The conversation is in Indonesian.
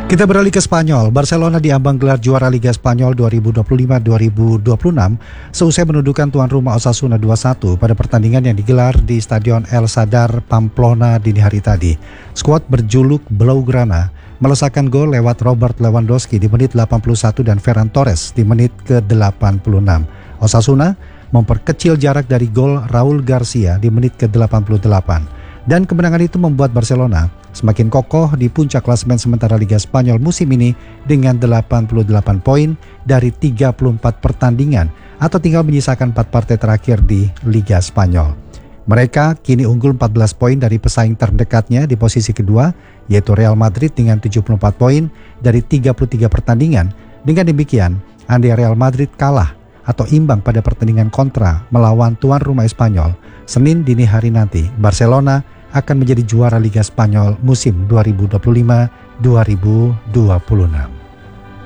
Kita beralih ke Spanyol. Barcelona diambang gelar juara Liga Spanyol 2025-2026 seusai menundukkan tuan rumah Osasuna 2-1 pada pertandingan yang digelar di Stadion El Sadar, Pamplona dini hari tadi. Skuad berjuluk Blaugrana melesakkan gol lewat Robert Lewandowski di menit 81 dan Ferran Torres di menit ke-86. Osasuna memperkecil jarak dari gol Raul Garcia di menit ke-88. Dan kemenangan itu membuat Barcelona semakin kokoh di puncak klasemen sementara Liga Spanyol musim ini dengan 88 poin dari 34 pertandingan atau tinggal menyisakan 4 partai terakhir di Liga Spanyol. Mereka kini unggul 14 poin dari pesaing terdekatnya di posisi kedua, yaitu Real Madrid dengan 74 poin dari 33 pertandingan. Dengan demikian, andai Real Madrid kalah atau imbang pada pertandingan kontra melawan tuan rumah Spanyol, Senin dini hari nanti, Barcelona akan menjadi juara Liga Spanyol musim 2025-2026.